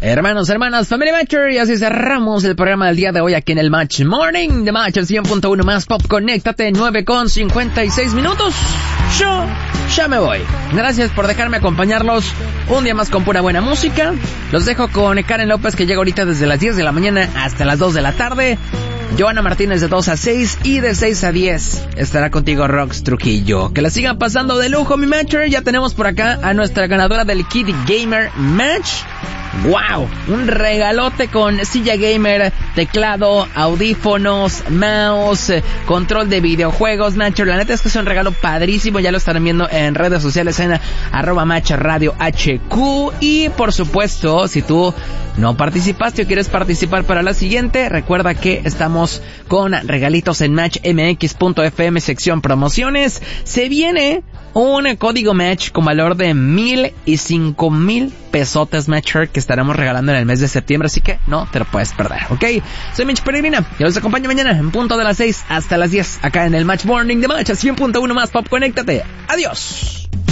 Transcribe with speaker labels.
Speaker 1: Hermanos, hermanas, Family Matcher, y así cerramos el programa del día de hoy aquí en el Match Morning de Match, el 100.1 más Pop. Conéctate, 9:56. Yo ya me voy. Gracias por dejarme acompañarlos un día más con pura buena música. Los dejo con Karen López, que llega ahorita desde las 10 de la mañana hasta las 2 de la tarde. Joana Martínez de 2 a 6 y de 6 a 10 estará contigo Rox Trujillo. Que la sigan pasando de lujo, mi Matcher. Ya tenemos por acá a nuestra ganadora del Kid Gamer Match. ¡Wow! Un regalote con silla gamer, teclado, audífonos, mouse, control de videojuegos, Matcher. La neta es que es un regalo padrísimo. Ya lo estarán viendo en redes sociales en @MatchRadioHQ. Y por supuesto, si tú no participaste o quieres participar para la siguiente, recuerda que estamos con regalitos en matchmx.fm, sección promociones. Se viene un código Match con valor de 1,000 y 5,000 pesotes, Matcher, que estaremos regalando en el mes de septiembre, así que no te lo puedes perder, ¿ok? Soy Mitch Peregrina y los acompaño mañana en punto de las 6 hasta las 10 acá en el Match Morning de Match, 100.1 más Pop. Conéctate. Adiós.